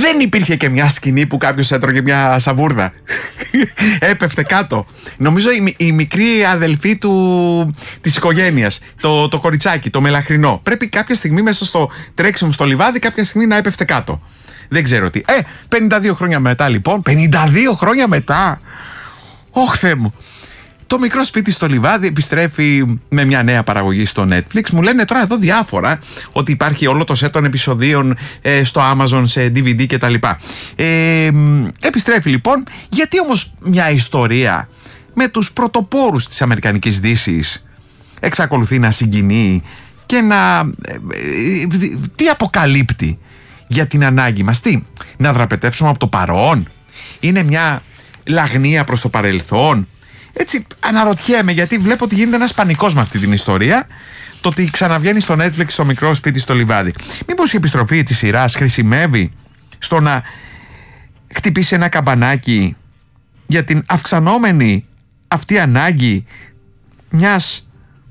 Δεν υπήρχε και μια σκηνή που κάποιος έτρωγε μια σαβούρδα? Έπεφτε κάτω. Νομίζω η μικρή αδελφή της οικογένειας, το κοριτσάκι, το μελαχρινό, πρέπει κάποια στιγμή μέσα στο τρέξιμο στο λιβάδι, κάποια στιγμή να έπεφτε κάτω. Δεν ξέρω τι. 52 χρόνια μετά λοιπόν. 52 χρόνια μετά. Ωχ, Θεέ μου. Το μικρό σπίτι στο λιβάδι επιστρέφει με μια νέα παραγωγή στο Netflix. Μου λένε τώρα εδώ διάφορα, ότι υπάρχει όλο το σετ των επεισοδίων στο Amazon, σε DVD κτλ. Επιστρέφει λοιπόν. Γιατί όμως μια ιστορία με τους πρωτοπόρους της Αμερικανικής Δύσης εξακολουθεί να συγκινεί και τι αποκαλύπτει για την ανάγκη μας? Να δραπετεύσουμε από το παρόν? Είναι μια λαγνία προς το παρελθόν? Έτσι αναρωτιέμαι, γιατί βλέπω ότι γίνεται ένας πανικός με αυτή την ιστορία, το ότι ξαναβγαίνει στο Netflix το μικρό σπίτι στο λιβάδι. Μήπως η επιστροφή της σειράς χρησιμεύει στο να χτυπήσει ένα καμπανάκι για την αυξανόμενη αυτή ανάγκη μιας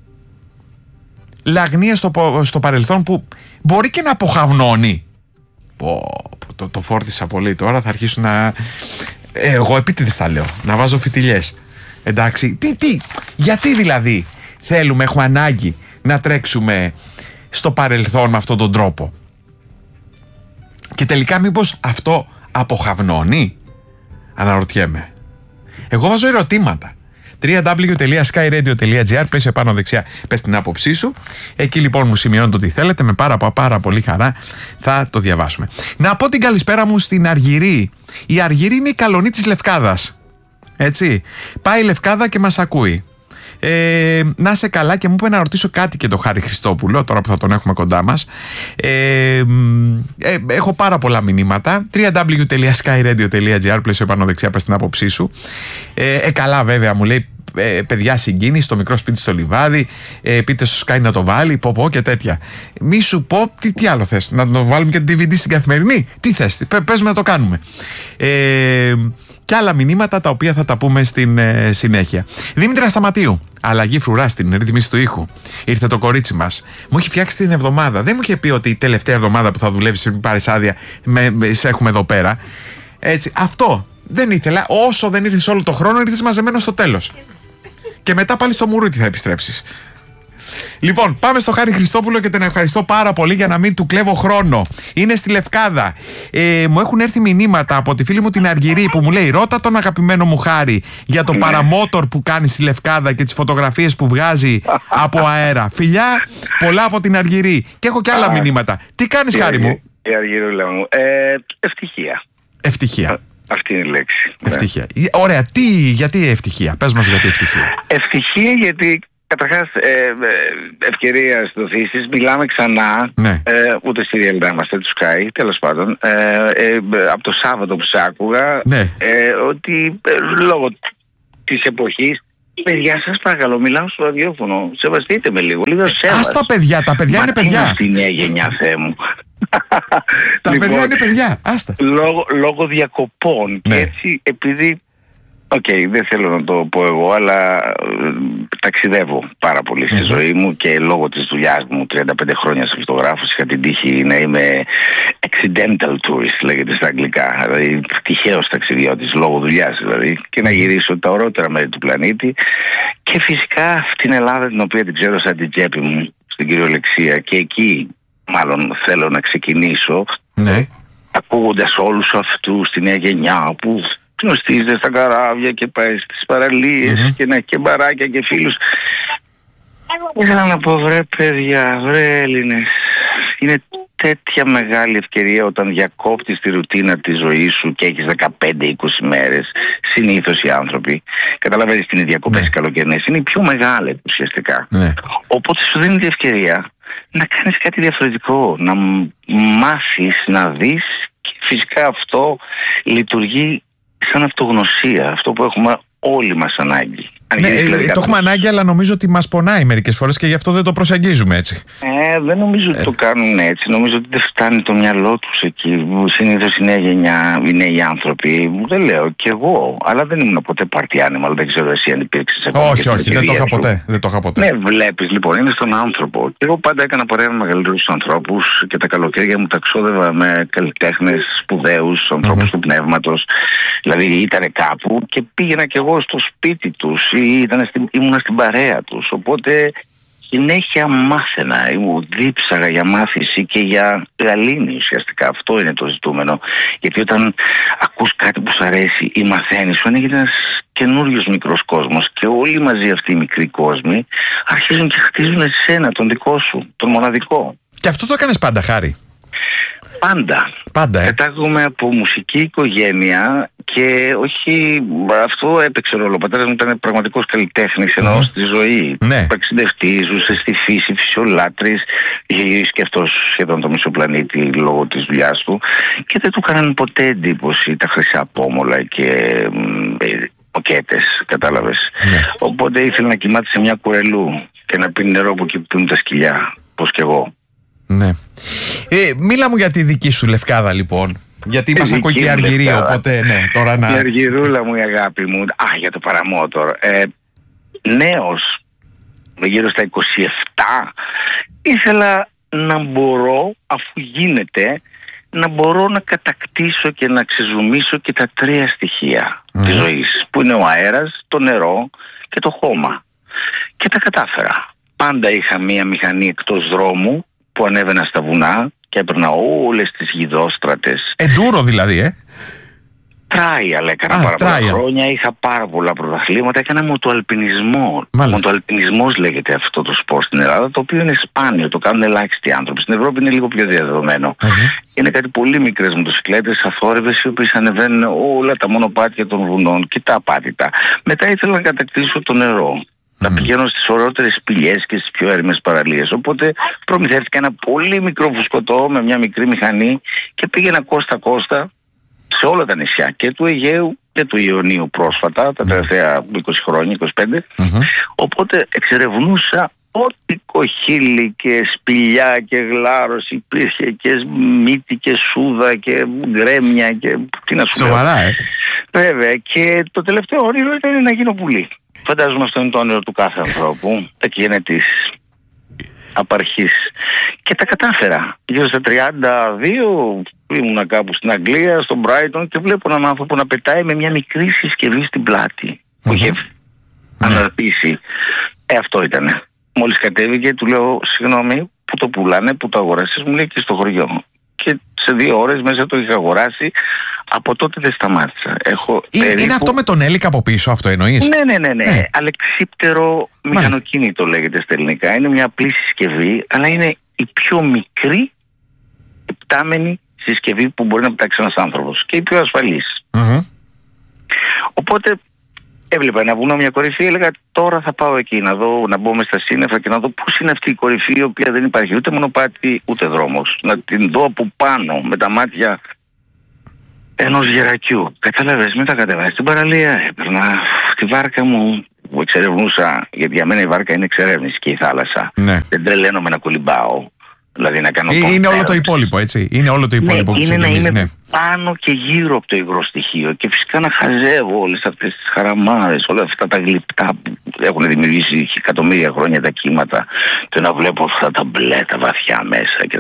λαγνίας στο παρελθόν που μπορεί και να αποχαυνώνει? Το φόρτισα πολύ τώρα, θα αρχίσουν να... εγώ επίτηδες τα λέω, να βάζω φιτιλιές. Εντάξει, γιατί δηλαδή έχουμε ανάγκη να τρέξουμε στο παρελθόν με αυτόν τον τρόπο? Και τελικά μήπως αυτό αποχαυνώνει? Αναρωτιέμαι. Εγώ βάζω ερωτήματα. www.skyradio.gr, πλαίσιο πάνω δεξιά, πες την άποψή σου. Εκεί λοιπόν μου σημειώνετε ό,τι θέλετε, με πάρα πολύ χαρά θα το διαβάσουμε. Να πω την καλησπέρα μου στην Αργυρή. Η Αργυρή είναι η Καλονή της Λευκάδας. Έτσι, πάει η Λευκάδα και μας ακούει. Να σε καλά, και μου είπε να ρωτήσω κάτι και τον Χάρη Χριστόπουλο, τώρα που θα τον έχουμε κοντά μας. Έχω πάρα πολλά μηνύματα. www.skyradio.gr, πλαίσιο πάνω δεξιά, πες την άποψή σου. Καλά βέβαια, μου λέει, παιδιά, συγκίνηση, το μικρό σπίτι στο λιβάδι, πείτε στο Sky να το βάλει, πω και τέτοια. Μη σου πω, τι άλλο θες? Να το βάλουμε και την DVD στην καθημερινή? Τι θες? Πες με να το κάνουμε. Και άλλα μηνύματα τα οποία θα τα πούμε στην συνέχεια. Δήμητρα Σταματίου. Αλλαγή φρουρά στην ρύθμιση του ήχου. Ήρθε το κορίτσι μας. Μου έχει φτιάξει την εβδομάδα. Δεν μου είχε πει ότι η τελευταία εβδομάδα που θα δουλεύεις πριν πάρεις άδεια σε έχουμε εδώ πέρα. Έτσι, αυτό δεν ήθελα. Όσο δεν ήρθες όλο το χρόνο, ήρθες μαζεμένο στο τέλος. Και μετά πάλι στο Μουρούτι θα επιστρέψεις. Λοιπόν, πάμε στο Χάρη Χριστόπουλο και τον ευχαριστώ πάρα πολύ για να μην του κλέβω χρόνο. Είναι στη Λευκάδα. Μου έχουν έρθει μηνύματα από τη φίλη μου την Αργυρή που μου λέει: ρώτα τον αγαπημένο μου Χάρη για το παραμότορ που κάνει στη Λευκάδα και τις φωτογραφίες που βγάζει από αέρα. Φιλιά, πολλά από την Αργυρή. Και έχω και άλλα μηνύματα. Τι κάνεις, Χάρη μου? Η Αργυρούλα μου. Ευτυχία. Ευτυχία. Αυτή είναι η λέξη. Ευτυχία. Ωραία. Γιατί ευτυχία? Πες μας γιατί ευτυχία. Ευτυχία γιατί καταρχάς ευκαιρία στο Θύσης, μιλάμε ξανά. Ναι. Ούτε στη Real είμαστε του Sky, τέλος πάντων. Από το Σάββατο που σ' άκουγα, ναι. ότι λόγω της εποχής, παιδιά, σας παρακαλώ, μιλάω στο ραδιόφωνο. Σεβαστείτε με λίγο σέβαστο. Ας τα παιδιά είναι παιδιά. Αυτή η νέα γενιά, Θεέ μου. Τα λοιπόν, παιδιά είναι παιδιά, άστα. Λόγω διακοπών. Ναι. Και έτσι, επειδή δεν θέλω να το πω εγώ, αλλά ταξιδεύω πάρα πολύ στη ζωή μου και λόγω της δουλειάς μου, 35 χρόνια σαν φωτογράφος, είχα την τύχη να είμαι accidental tourist, λέγεται στα αγγλικά, δηλαδή τυχαίος ταξιδιώτης λόγω δουλειάς δηλαδή, και να γυρίσω τα ωραίτερα μέρη του πλανήτη και φυσικά αυτήν την Ελλάδα την οποία την ξέρω σαν την τσέπη μου στην κυριολεξία, και εκεί μάλλον θέλω να ξεκινήσω, ναι. Ακούγοντας όλους αυτούς τη νέα γενιά που γνωστίζεται στα καράβια και πάει στις παραλίες και να έχει και μπαράκια και φίλους. Ήθελα να πω, βρε παιδιά, βρε Έλληνες, είναι τέτοια μεγάλη ευκαιρία όταν διακόπτεις τη ρουτίνα της ζωής σου και έχεις 15-20 μέρες. Συνήθως οι άνθρωποι, καταλαβαίνεις, την διακοπές καλοκαιρινές είναι οι πιο μεγάλες ουσιαστικά. Οπότε σου δίνει την ευκαιρία να κάνεις κάτι διαφορετικό, να μάθεις, να δεις, και φυσικά αυτό λειτουργεί σαν αυτογνωσία, αυτό που έχουμε όλοι μας ανάγκη. Ναι, δηλαδή, το έχουμε ανάγκη, αλλά νομίζω ότι μας πονάει μερικές φορές και γι' αυτό δεν το προσεγγίζουμε έτσι. Δεν νομίζω ότι το κάνουν έτσι. Νομίζω ότι δεν φτάνει το μυαλό τους εκεί. Συνήθως η νέα γενιά, οι νέοι άνθρωποι, δεν λέω κι εγώ, αλλά δεν ήμουν ποτέ party animal. Δεν ξέρω εσύ αν υπήρξες. Όχι, δεν το είχα ποτέ. Ναι, βλέπεις λοιπόν, είναι στον άνθρωπο. Και εγώ πάντα έκανα παρέα με μεγαλύτερους ανθρώπους και τα καλοκαίρια μου τα ξόδευα με καλλιτέχνες σπουδαίους, ανθρώπους του πνεύματος. Δηλαδή ήταν κάπου και πήγαινα κι εγώ στο σπίτι τους ή ήμουνα στην παρέα τους. Οπότε συνέχεια μάθαινα, δίψαγα για μάθηση και για γαλήνη ουσιαστικά. Αυτό είναι το ζητούμενο. Γιατί όταν ακούς κάτι που σου αρέσει ή μαθαίνεις, σου ανοίγει ένας καινούριος μικρός κόσμος και όλοι μαζί αυτοί οι μικροί κόσμοι αρχίζουν και χτίζουν εσένα, τον δικό σου, τον μοναδικό. Και αυτό το έκανες πάντα, Χάρη? Πάντα. Κατάγομαι από μουσική οικογένεια και όχι, αυτό έπαιξε ρόλο. Ο πατέρας μου ήταν πραγματικός καλλιτέχνης, ενώ στη ζωή. Ταξιδευτής, ζούσε στη φύση, φυσιολάτρης, είχε γυρίσει και αυτός σχεδόν το μισό πλανήτη λόγω της δουλειάς του και δεν του έκαναν ποτέ εντύπωση τα χρυσά πόμολα και ποκέτες, κατάλαβες. Οπότε ήθελε να κοιμάται σε μια κουρελού και να πίνει νερό που κοιτούν τα σκυλιά, πως κι εγώ. Ναι. Μίλα μου για τη δική σου Λευκάδα λοιπόν. Γιατί μας ακούει και η Αργυρή, οπότε ναι, τώρα να... Η Αργυρούλα μου, η αγάπη μου. Για το παραμότορ. Νέος, γύρω στα 27, ήθελα να μπορώ, αφού γίνεται, να μπορώ να κατακτήσω και να ξεζουμίσω και τα τρία στοιχεία της ζωής, που είναι ο αέρας, το νερό και το χώμα. Και τα κατάφερα. Πάντα είχα μία μηχανή εκτός δρόμου που ανέβαινα στα βουνά και έπαιρνα όλες τις γιδόστρατες. Εντούρο δηλαδή, Τράιαλ έκανα πάρα πολλά χρόνια, είχα πάρα πολλά πρωταθλήματα, έκανα μοτοαλπινισμό. Μοτοαλπινισμός λέγεται αυτό το σπορ στην Ελλάδα, το οποίο είναι σπάνιο, το κάνουν ελάχιστοι άνθρωποι. Στην Ευρώπη είναι λίγο πιο διαδεδομένο. Είναι κάτι πολύ μικρές μοτοσυκλέτες, αθόρυβες, οι οποίες ανεβαίνουν όλα τα μονοπάτια των βουνών και τα απάτητα. Μετά ήθελα να κατακτήσω το νερό. Να πηγαίνω στις ωραιότερες σπηλιές και στις πιο έρημες παραλίες. Οπότε προμηθεύτηκα ένα πολύ μικρό φουσκωτό με μια μικρή μηχανή και πήγαινα κόστα-κόστα σε όλα τα νησιά και του Αιγαίου και του Ιωνίου πρόσφατα, τα τελευταία 20 χρόνια, 25. Οπότε εξερευνούσα ό,τι κοχύλι και σπηλιά και γλάρος υπήρχε και μύτη και σούδα και γκρέμια και τι να σου λέω. Σοβαρά, Βέβαια, και το τελευταίο όνειρο ήταν να γίνω πουλί. Φαντάζομαι αυτό είναι το όνειρο του κάθε ανθρώπου, τα γενετής απαρχής. Και τα κατάφερα. Γύρω στα 32 ήμουνα κάπου στην Αγγλία, στον Brighton και βλέπω έναν άνθρωπο να πετάει με μια μικρή συσκευή στην πλάτη που είχε αναρτήσει. Αυτό ήτανε. Μόλις κατέβηκε του λέω συγγνώμη, που το πουλάνε, που το αγοράσεις? Μου λέει και στο χωριό. Και σε 2 ώρες μέσα το είχα αγοράσει. Από τότε δεν σταμάτησα. Είναι αυτό με τον έλικα από πίσω, αυτό εννοείς? Ναι. Αλεξίπτερο μηχανοκίνητο λέγεται στα ελληνικά. Είναι μια απλή συσκευή, αλλά είναι η πιο μικρή επτάμενη συσκευή που μπορεί να πετάξει ένας άνθρωπος και η πιο ασφαλής. Οπότε έβλεπα ένα βουνό, μια κορυφή, έλεγα τώρα θα πάω εκεί να δω, να μπω μες στα σύννεφα και να δω πώς είναι αυτή η κορυφή η οποία δεν υπάρχει ούτε μονοπάτι ούτε δρόμος. Να την δω από πάνω με τα μάτια ενός γερακιού. Κατάλαβες, μετά κατέβαινα στην παραλία, έπαιρνα τη βάρκα μου που εξερευνούσα, γιατί για μένα η βάρκα είναι εξερεύνηση και η θάλασσα. Δεν τρελαίνομαι να κολυμπάω. Δηλαδή να κάνω είναι όλο το υπόλοιπο, έτσι. Είναι όλο το υπόλοιπο που είναι να είμαι πάνω και γύρω από το υγρό στοιχείο και φυσικά να χαζεύω όλες αυτές τις χαραμάδες, όλα αυτά τα γλυπτά που έχουν δημιουργήσει εκατομμύρια χρόνια τα κύματα και να βλέπω αυτά τα μπλε, τα βαθιά μέσα και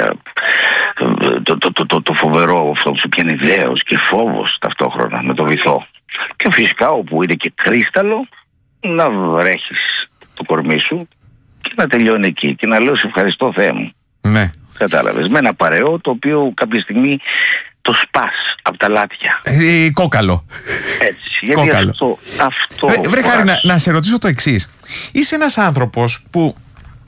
το φοβερό αυτό που σου πιάνει δέος και φόβος ταυτόχρονα με το βυθό. Και φυσικά όπου είναι και κρίσταλο να βρέχεις το κορμί σου και να τελειώνει εκεί και να λέω σε ευχαριστώ Θεέ μου. Ναι. Κατάλαβες, με ένα παρεό το οποίο κάποια στιγμή το σπάς από τα λάτια. Κόκαλο. Έτσι, γιατί κόκαλο. Αυτό βρε Χάρη, να σε ρωτήσω το εξής. Είσαι ένας άνθρωπος που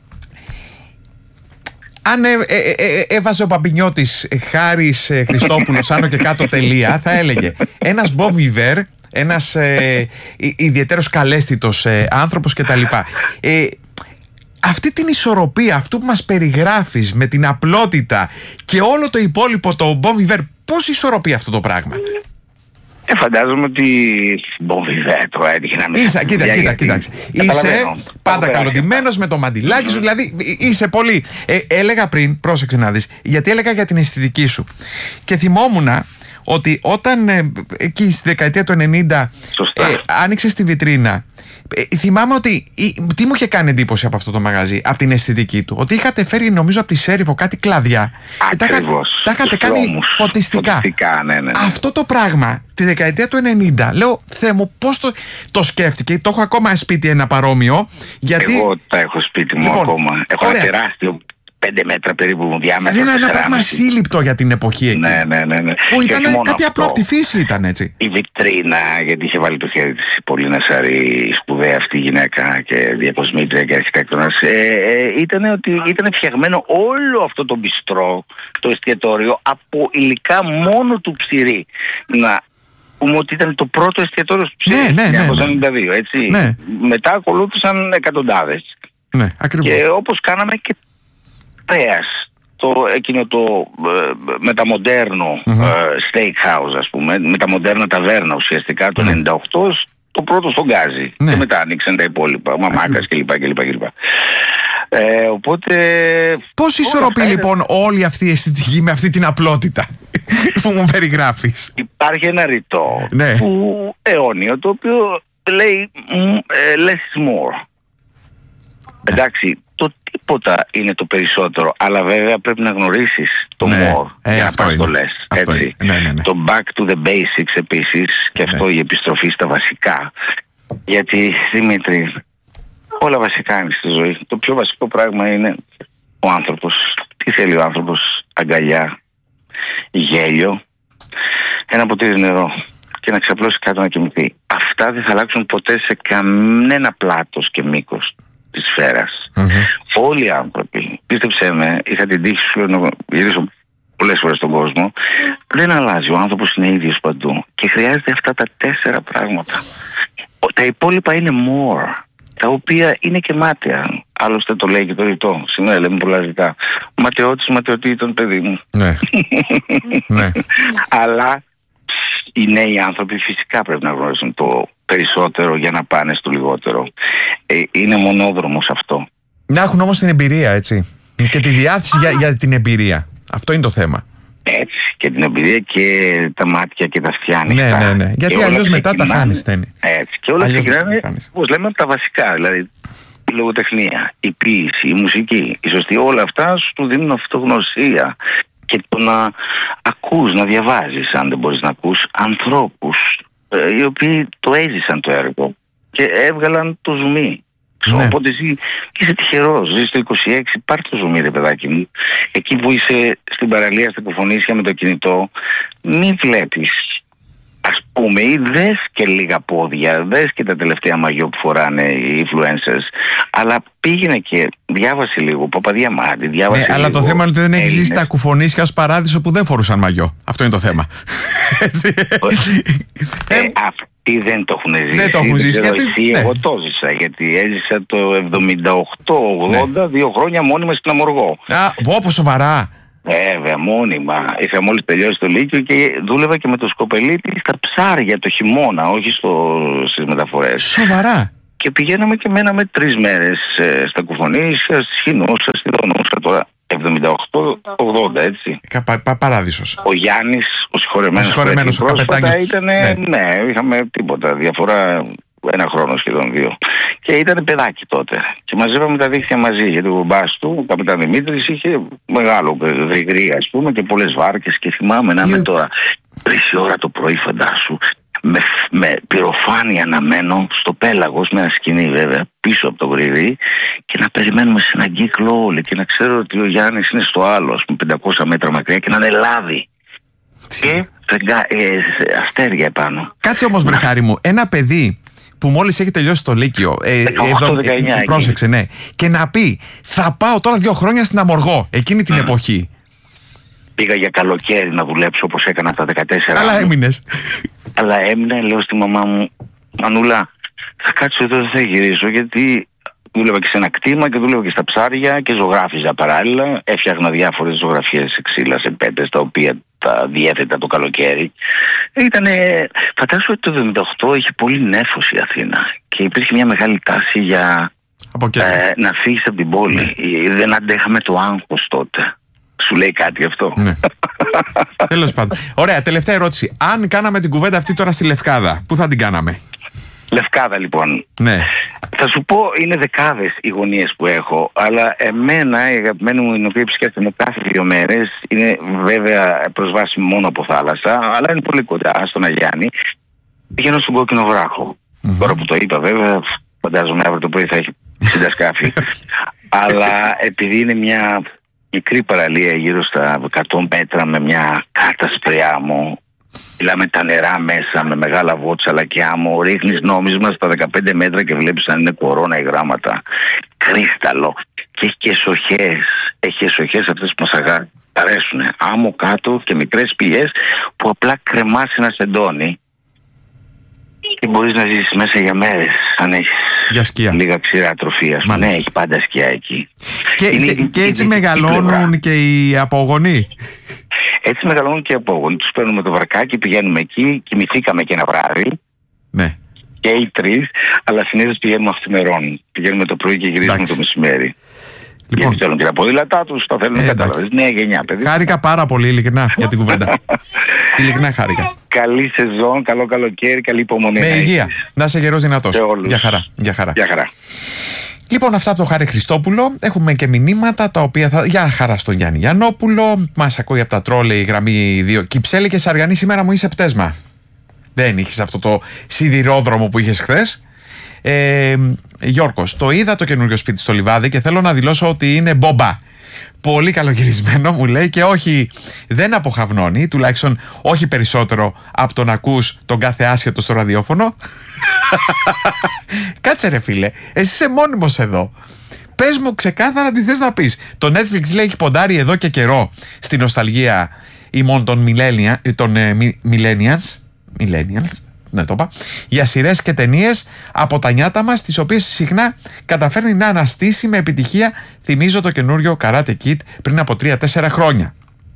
αν έβαζε ο Παπινιώτης Χάρης Χριστόπουλος άνω και κάτω τελεία, θα έλεγε ένας Bon Vivant, ένας ιδιαίτερος καλέσθητος άνθρωπος κτλ. Αυτή την ισορροπία, αυτό που μας περιγράφεις με την απλότητα και όλο το υπόλοιπο, το Bon Vivant, πώς ισορροπεί αυτό το πράγμα? Φαντάζομαι ότι Μπομβιβέ τώρα έτυχε να μην... Κοίταξε. Είσαι πάντα καλοντημένος με το μαντιλάκι σου, δηλαδή είσαι πολύ... έλεγα πριν, πρόσεξε να δεις, γιατί έλεγα για την αισθητική σου. Και θυμόμουν ότι όταν εκεί στη δεκαετία του 90 άνοιξες τη βιτρίνα, θυμάμαι ότι τι μου είχε κάνει εντύπωση από αυτό το μαγαζί, από την αισθητική του, ότι είχατε φέρει νομίζω από τη Σέριφο κάτι κλαδιά. Ακριβώς. Τα είχατε κάνει φωτιστικά. Ναι. Αυτό το πράγμα τη δεκαετία του 90, λέω, Θεέ μου, πώς το σκέφτηκε. Το έχω ακόμα σπίτι ένα παρόμοιο. Γιατί... Εγώ τα έχω σπίτι μου ακόμα. Έχω ένα τεράστιο 5 μέτρα περίπου διάμετρο. Δηλαδή ένα πράγμα ασύλληπτο για την εποχή εκεί. Ναι. Που ήταν κάτι απλό από τη φύση, ήταν έτσι. Η βιτρίνα, γιατί είχε βάλει το χέρι της η Πολίνα Σαρή, σπουδαία αυτή η γυναίκα και διακοσμήτρια και αρχιτέκτονας. Ήταν φτιαγμένο όλο αυτό το μπιστρό, το εστιατόριο, από υλικά μόνο του Ψηρή. Να πούμε ότι ήταν το πρώτο εστιατόριο του Ψηρή το 1992, έτσι. Ναι. Μετά ακολούθησαν εκατοντάδες. Ναι, ακριβώς. Και όπως κάναμε και εκείνο το μεταμοντέρνο steakhouse, ας πούμε, μεταμοντέρνα ταβέρνα ουσιαστικά το 98, το πρώτο στον Γκάζι. Και μετά ανοίξαν τα υπόλοιπα, Μαμάκας κλπ. Οπότε... Πώς ισορροπεί λοιπόν όλη αυτή η αισθητική με αυτή την απλότητα που μου περιγράφεις? Υπάρχει ένα ρητό που αιώνιο, το οποίο λέει less is more. Εντάξει, το τίποτα είναι το περισσότερο, αλλά βέβαια πρέπει να γνωρίσεις το more για να πας το λες. Έτσι. Το back to the basics επίσης, και αυτό η επιστροφή στα βασικά. Γιατί, Δημήτρη, όλα βασικά είναι στη ζωή. Το πιο βασικό πράγμα είναι ο άνθρωπος. Τι θέλει ο άνθρωπος? Αγκαλιά, γέλιο, ένα ποτήρι νερό και να ξαπλώσει κάτω να κοιμηθεί. Αυτά δεν θα αλλάξουν ποτέ σε κανένα πλάτος και μήκος της σφαίρας. Όλοι οι άνθρωποι, πίστεψέ με, είχα την τύχη σου να γυρίσω πολλές φορές στον κόσμο, δεν αλλάζει. Ο άνθρωπος είναι ίδιος παντού και χρειάζεται αυτά τα 4 πράγματα. Τα υπόλοιπα είναι more, τα οποία είναι και μάταια. Άλλωστε το λέει και το ρητό. Σήμερα λέμε πολλά ρητά. Ματαιώτης ματαιωτήτων, παιδί μου. Ναι. Αλλά οι νέοι άνθρωποι φυσικά πρέπει να γνωρίζουν το περισσότερο για να πάνε στο λιγότερο. Είναι μονόδρομος αυτό. Να έχουν όμως την εμπειρία, έτσι. Και τη διάθεση για την εμπειρία. Αυτό είναι το θέμα. Έτσι. Και την εμπειρία και τα μάτια και τα αυτιά ανοιχτά. Ναι. Γιατί αλλιώς μετά τα χάνεις. Έτσι. Και όλα ξεκινάνε, όπως λέμε, από τα βασικά. Δηλαδή η λογοτεχνία, η ποίηση, η μουσική, η σωστή, όλα αυτά σου δίνουν αυτογνωσία. Και το να ακούς, να διαβάζεις, αν δεν μπορείς να ακούς, ανθρώπους οι οποίοι το έζησαν το έργο και έβγαλαν το ζουμί. Οπότε εσύ είσαι τυχερός, ζεις το 26, πάρ' το ζουμί, ρε παιδάκι μου. Εκεί που είσαι στην παραλία, στα κοφονίσια με το κινητό, μην βλέπεις, ας πούμε, ή δες και λίγα πόδια, δες και τα τελευταία μαγιό που φοράνε οι influencers, αλλά πήγαινε και διάβασε λίγο Παπαδιαμάντη, διάβασε λίγο. Αλλά το θέμα είναι ότι δεν έχει ζήσει τα κουφονίσια ως παράδεισο που δεν φορούσαν μαγιό. Αυτό είναι το θέμα. Έτσι. Αυτοί δεν το έχουν ζήσει. Δεν το έχουν ζήσει. Εγώ το ζήσα, γιατί έζησα το 78-80, 2 χρόνια μόνιμα στην Αμοργό. Πω, σοβαρά. Βέβαια, μόνιμα. Είχα μόλις τελειώσει το Λύκειο και δούλευα και με το Σκοπελίτη στα ψάρια το χειμώνα, όχι στις μεταφορές. Σοβαρά. Και πηγαίναμε και μέναμε 3 μέρες στα Κουφονίσια, σχοινούσα, στηρώνουσα τώρα. 78-80, έτσι. Παράδεισος. Ο Γιάννης, ο συγχωρεμένος, ο καπετάνιος. Είχαμε τίποτα, διαφορά 1 χρόνο σχεδόν 2. Και ήταν παιδάκι τότε. Και μαζεύαμε τα δίχτυα μαζί. Γιατί ο μπάς του, ο καπετάν Δημήτρης, είχε μεγάλο γρηγρή, ας πούμε, και πολλές βάρκες. Και θυμάμαι να είμαι τώρα 3 ώρα το πρωί, φαντάσου, με πυροφάνεια να μένω στο πέλαγος, με ένα σκηνή βέβαια, πίσω από το γρηγρή, και να περιμένουμε σε έναν κύκλο όλοι. Και να ξέρω ότι ο Γιάννης είναι στο άλλο, ας πούμε, 500 μέτρα μακριά, και να είναι λάδι. Και αστέρια επάνω. Κάτσε όμως, βρεχάρι μου, ένα παιδί που μόλις έχει τελειώσει το Λύκειο, 18-19, πρόσεξε, ναι, και να πει θα πάω τώρα 2 χρόνια στην Αμοργό, εκείνη την εποχή. Πήγα για καλοκαίρι να δουλέψω όπως έκανα τα 14. Αλλά έμεινες. Αλλά έμεινα, λέω στη μαμά μου, Μανούλα, θα κάτσω εδώ, δεν θα γυρίσω, γιατί Δούλευα και σε ένα κτήμα και δούλευα και στα ψάρια και ζωγράφιζα παράλληλα. Έφτιαχνα διάφορες ζωγραφίες σε ξύλα, σε πέτρες, τα οποία τα διέθετα το καλοκαίρι. Φαντάζομαι ότι το 1978 είχε πολύ νέφος η Αθήνα και υπήρχε μια μεγάλη τάση για να φύγεις από την πόλη. Δεν αντέχαμε το άγχος τότε. Σου λέει κάτι αυτό? Ναι. Τέλος πάντων. Ωραία, τελευταία ερώτηση. Αν κάναμε την κουβέντα αυτή τώρα στη Λευκάδα, πού θα την κάναμε? Λευκάδα, λοιπόν. Ναι. Θα σου πω, είναι δεκάδες οι γωνίες που έχω, αλλά εμένα, η αγαπημένη μου, την οποία επισκέπτομαι κάθε 2 μέρες, είναι βέβαια προσβάσιμη μόνο από θάλασσα, αλλά είναι πολύ κοντά στον Αγιάννη. Πηγαίνω στον Κόκκινο Βράχο. Τώρα που το είπα, βέβαια, φαντάζομαι αύριο το πρωί θα έχει 60 σκάφη. Αλλά επειδή είναι μια μικρή παραλία γύρω στα 100 μέτρα με μια κάρτα σπριά μου, μιλάμε τα νερά μέσα με μεγάλα βότσαλα και άμμο, ρίχνεις νόμισμα στα 15 μέτρα και βλέπεις αν είναι κορώνα ή γράμματα. Κρίσταλο. Και έχει και εσοχές. Έχει εσοχές αυτές που μας αρέσουν. Άμμο κάτω και μικρές πηγές που απλά κρεμάς ένα σεντόνι και μπορείς να ζήσεις μέσα για μέρες αν έχεις λίγα ξηρά τροφία. Ναι, έχει πάντα σκιά εκεί. Και έτσι μεγαλώνουν και οι απόγονοι. Έτσι μεγαλώνουν και οι απόγονοι. Τους παίρνουμε το βαρκάκι, πηγαίνουμε εκεί, κοιμηθήκαμε και ένα βράδυ. Ναι. Και οι 3, αλλά συνήθως πηγαίνουμε αυθημερών. Πηγαίνουμε το πρωί και γυρίζουμε το μεσημέρι. Λοιπόν, γιατί θέλουν και τα ποδήλατά τους, τα θέλουν κατάλαβες. Νέα γενιά, παιδί. Χάρηκα πάρα πολύ, ειλικρινά, για την κουβέντα. Ειλικρινά χάρηκα. Καλή σεζόν, καλό καλοκαίρι, καλή υπομονή. Με υγεία. Να είσαι γερός δυνατός. Γεια χαρά. Γεια χαρά. Λοιπόν, αυτά από τον Χάρη Χριστόπουλο. Έχουμε και μηνύματα τα οποία θα. Γεια χαρά στον Γιάννη Γιαννόπουλο. Μας ακούει από τα τρόλε η γραμμή 2. Κυψέλη και Σαργανή, σήμερα μου είσαι πτέσμα. Δεν είχες αυτό το σιδηρόδρομο που είχες χθες. Γιώργος, το είδα το καινούριο σπίτι στο Λιβάδι και θέλω να δηλώσω ότι είναι μπομπά. Πολύ καλογυρισμένο, μου λέει, και όχι, δεν αποχαυνώνει, τουλάχιστον όχι περισσότερο από το να ακούς τον κάθε άσχετο στο ραδιόφωνο. Κάτσε ρε φίλε, εσύ είσαι μόνιμος εδώ. Πες μου ξεκάθαρα τι θες να πεις. Το Netflix λέει έχει ποντάρει εδώ και καιρό στη νοσταλγία ημών των millennials. Ναι, το είπα. Για σειρές και ταινίες από τα νιάτα μας, τις οποίες συχνά καταφέρνει να αναστήσει με επιτυχία. Θυμίζω το καινούριο Karate Kid πριν από 3-4 χρόνια.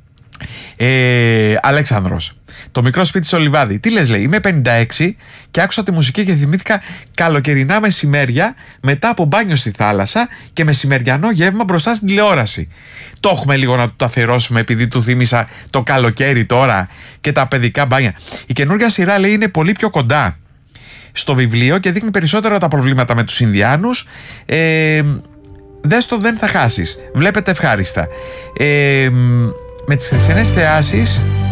Αλέξανδρος, το μικρό σπίτι στο Λιβάδι. Τι λες, λέει, είμαι 56 και άκουσα τη μουσική και θυμήθηκα καλοκαιρινά μεσημέρια μετά από μπάνιο στη θάλασσα και μεσημεριανό γεύμα μπροστά στην τηλεόραση. Το έχουμε λίγο να του τα αφιερώσουμε, επειδή του θύμισα το καλοκαίρι τώρα και τα παιδικά μπάνια. Η καινούργια σειρά, λέει, είναι πολύ πιο κοντά στο βιβλίο και δείχνει περισσότερο τα προβλήματα με τους Ινδιάνους. Δες το, δεν θα χάσεις. Βλέπετε ευχάριστα. Με τις χθεσινές θεάσεις